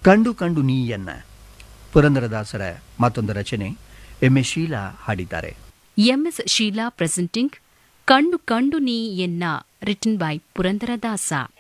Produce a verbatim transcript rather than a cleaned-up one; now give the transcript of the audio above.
ಕಂಡು ಕಂಡು ನೀಯನ್ನ ಪುರಂದರದಾಸರ ಮತ್ತೊಂದು ರಚನೆ. ಎಂ ಎಸ್ ಶೀಲಾ ಹಾಡಿದ್ದಾರೆ. ಎಂಎಸ್ ಶೀಲಾ ಪ್ರೆಸೆಂಟಿಂಗ್ ಕಂಡು ಕಂಡು ನೀ ಎನ್ನ ರಿಟನ್ ಬೈ ಪುರಂದರದಾಸ.